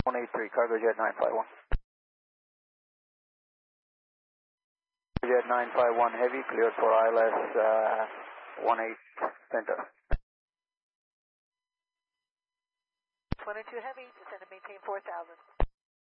183, Cargo Jet 951. Jet 951 Heavy, cleared for ILS 18 center. 22 Heavy, descend and maintain 4000.